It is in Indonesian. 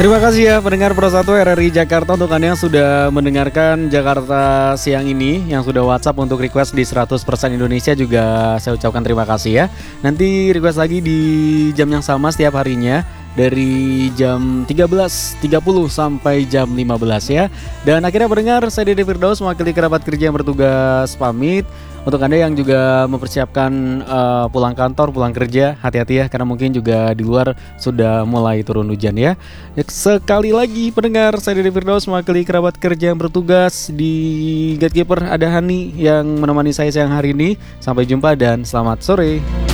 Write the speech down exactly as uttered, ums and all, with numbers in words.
Terima kasih ya pendengar Pro satu R R I Jakarta untuk Anda yang sudah mendengarkan Jakarta siang ini, yang sudah WhatsApp untuk request di seratus persen Indonesia juga saya ucapkan terima kasih ya. Nanti request lagi di jam yang sama setiap harinya dari jam tiga belas tiga puluh sampai jam lima belas ya. Dan akhirnya pendengar, saya Dede Firdaus mewakili kerabat kerja yang bertugas pamit. Untuk Anda yang juga mempersiapkan uh, pulang kantor, pulang kerja, hati-hati ya karena mungkin juga di luar sudah mulai turun hujan ya. Sekali lagi pendengar, saya Dede Firdaus mewakili kerabat kerja yang bertugas di Gatekeeper, ada Hani yang menemani saya siang hari ini. Sampai jumpa dan selamat sore.